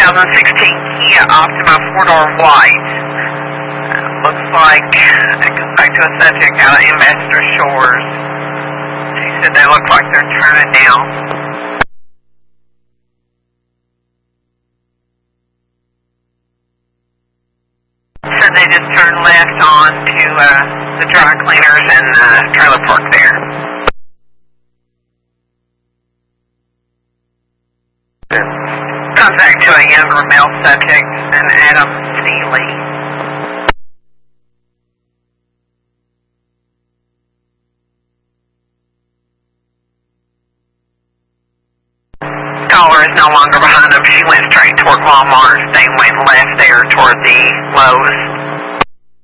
2016 Kia Optima 4-door white. Looks like it goes back to a subject out of Ambassador Shores. She said they look like they're turning now. Said they just turned left on to the dry cleaners and trailer park there. Contact to a younger male subject, an Adam Seeley. Caller is no longer behind them. She went straight toward Walmart. They went left there toward the Lowe's.